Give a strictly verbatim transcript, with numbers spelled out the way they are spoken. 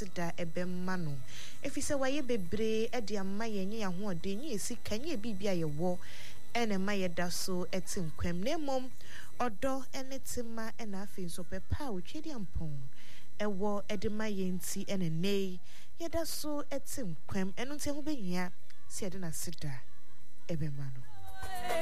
aseda ebemma no efise waye bebre e de amma yenye ya ho de nye esi kanye bibia ye wo ene ma ye da so etinkwem ne mom odo ene tima ena afi so pepa otwedi ampon ewo edema yenti ene nei ye da so etinkwem enu nte ho behia se de na aseda ebemma no